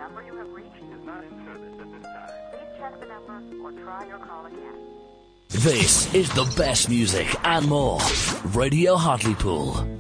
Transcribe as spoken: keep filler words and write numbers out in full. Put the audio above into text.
number you have reached is not in service at this time. Please check the number or try your call again. This is the best music and more. Radio Hartlepool.